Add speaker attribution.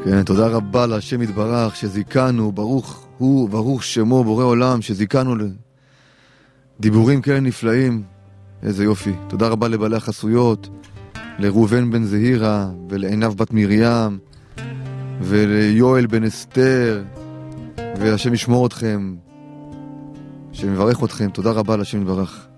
Speaker 1: כן, תודה רבה להשם יתברך שזיכנו, ברוך הוא, ברוך שמו, בורא עולם, שזיכנו לדיבורים כאלה נפלאים. איזה יופי. תודה רבה לבעלי החסויות, לראובן בן זהירה, ולעינב בת מרים, וליואל בן אסתר, והשם ישמור אתכם, שמברך אתכם. תודה רבה להשם יתברך.